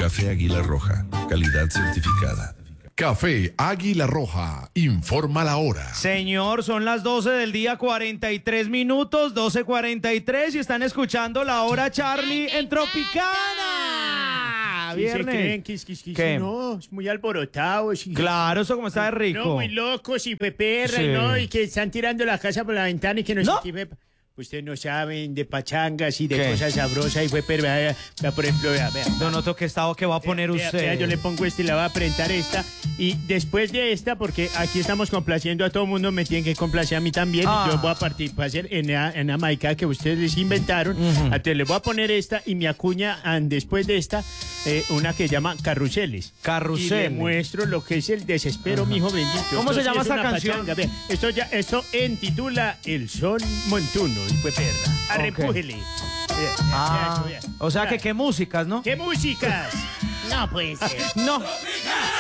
Café Águila Roja, calidad certificada. Café Águila Roja, informa la hora. Señor, son las 12 del día, 43 minutos, 12:43, y están escuchando La Hora Charlie en Tropicana. ¿Qué se Viernes. creen? ¿Qué? No, es muy alborotado. Sí. Claro, eso como está de rico. No, muy locos y perra, Sí. ¿no? Y que están tirando la casa por la ventana y que no, No. sé qué. Ustedes no saben de pachangas y de ¿Qué? cosas sabrosas y fue perra. Vea, por ejemplo, vea. Don Otto, ¿qué estado que va a poner Vea, usted? vea, yo le pongo esta y la voy a presentar esta. Y después de esta, porque aquí estamos complaciendo a todo el mundo, me tienen que complacer a mí también. Ah. Y yo voy a participar en la maica que ustedes les inventaron. Entonces les voy a poner esta y me acuña después de esta una que llama Carruseles. Carruseles. Y le muestro lo que es el desespero, mijo bendito. ¿Cómo se Esto sí llama es esta una canción? pachanga, vea. Esto entitula El Son Montuno y fue perra. Arrempújele. Ah, o sea que qué músicas, ¿no? ¿Qué músicas? No puede ser. No.